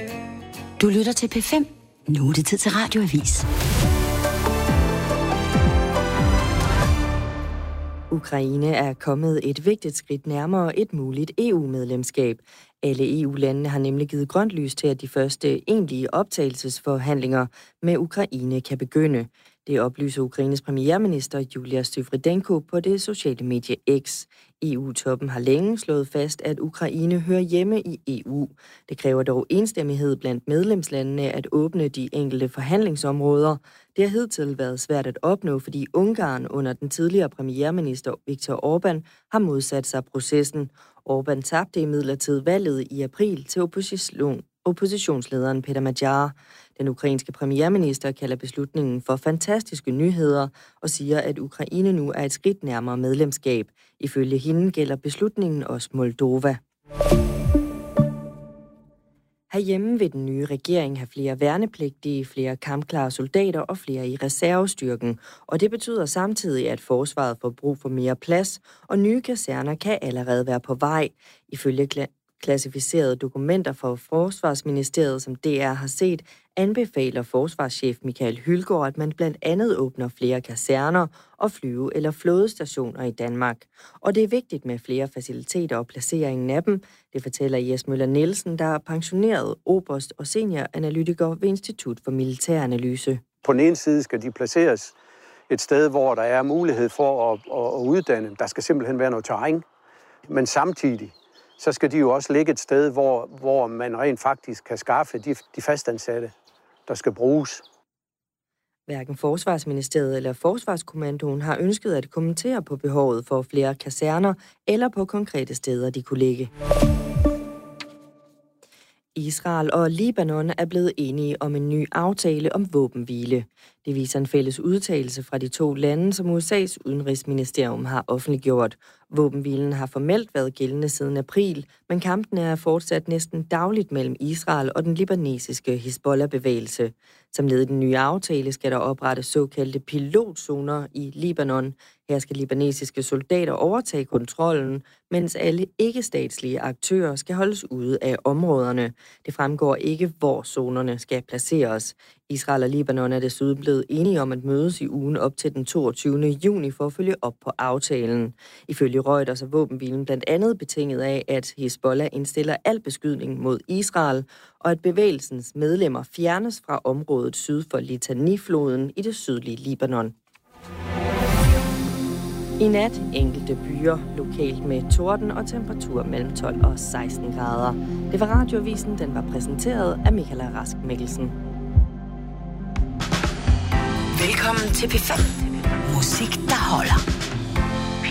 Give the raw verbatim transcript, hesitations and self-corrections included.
Du lytter til P fem. Nu er det tid til Radioavis. Ukraine er kommet et vigtigt skridt nærmere et muligt E U-medlemskab. Alle E U-landene har nemlig givet grønt lys til, at de første egentlige optagelsesforhandlinger med Ukraine kan begynde. Det oplyser Ukraines premierminister Julia Sviridenko på det sociale medie X. E U-toppen har længe slået fast, at Ukraine hører hjemme i E U. Det kræver dog enstemmighed blandt medlemslandene at åbne de enkelte forhandlingsområder. Det har hidtil været svært at opnå, fordi Ungarn under den tidligere premierminister Viktor Orbán har modsat sig processen. Orbán tabte imidlertid valget i april til opposition. oppositionslederen Peter Magyar. Den ukrainske premierminister kalder beslutningen for fantastiske nyheder og siger, at Ukraine nu er et skridt nærmere medlemskab. Ifølge hende gælder beslutningen også Moldova. Herhjemme vil den nye regering have flere værnepligtige, flere kampklare soldater og flere i reservestyrken. Og det betyder samtidig, at forsvaret får brug for mere plads, og nye kaserner kan allerede være på vej. Ifølge klassificerede dokumenter fra Forsvarsministeriet, som D R har set, anbefaler forsvarschef Michael Hylgaard, at man blandt andet åbner flere kaserner og flyve- eller flådestationer i Danmark. Og det er vigtigt med flere faciliteter og placeringen af dem, det fortæller Jes Møller Nielsen, der er pensioneret oberst og senioranalytiker ved Institut for Militæranalyse. På den ene side skal de placeres et sted, hvor der er mulighed for at, at uddanne. Der skal simpelthen være noget terræn, men samtidig så skal de jo også ligge et sted, hvor, hvor man rent faktisk kan skaffe de, de fastansatte, der skal bruges. Hverken Forsvarsministeriet eller Forsvarskommandoen har ønsket at kommentere på behovet for flere kaserner eller på konkrete steder, de kunne ligge. Israel og Libanon er blevet enige om en ny aftale om våbenhvile. Det viser en fælles udtalelse fra de to lande, som U S A's udenrigsministerium har offentliggjort. Våbenhvilen har formelt været gældende siden april, men kampen er fortsat næsten dagligt mellem Israel og den libanesiske Hizbollah-bevægelse. Som led i den nye aftale skal der oprettes såkaldte pilotzoner i Libanon. Her skal libanesiske soldater overtage kontrollen, mens alle ikke-statslige aktører skal holdes ude af områderne. Det fremgår ikke, hvor zonerne skal placeres. Israel og Libanon er desuden blevet enige om at mødes i ugen op til den toogtyvende juni for at følge op på aftalen. Ifølge Reuters er våbenhvilen blandt andet betinget af, at Hizbollah indstiller al beskydning mod Israel, og at bevægelsens medlemmer fjernes fra området syd for Litani-floden i det sydlige Libanon. I nat enkelte byer, lokalt med torden og temperatur mellem tolv og seksten grader. Det var Radioavisen, den var præsenteret af Michaela Rask Mikkelsen. Velkommen til P fem. Musik, der holder.